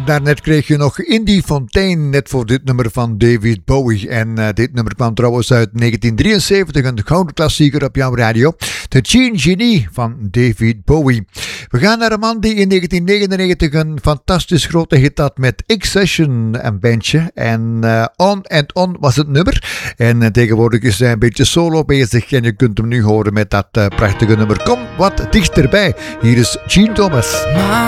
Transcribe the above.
Daarnet kreeg je nog Indy Fontaine, net voor dit nummer van David Bowie. En dit nummer kwam trouwens uit 1973, een gouden klassieker op jouw radio. The Gene Genie van David Bowie. We gaan naar een man die in 1999 een fantastisch grote hit had met X-Session, een bandje. En On and On was het nummer. En tegenwoordig is hij een beetje solo bezig. En je kunt hem nu horen met dat prachtige nummer. Kom wat dichterbij. Hier is Gene Thomas.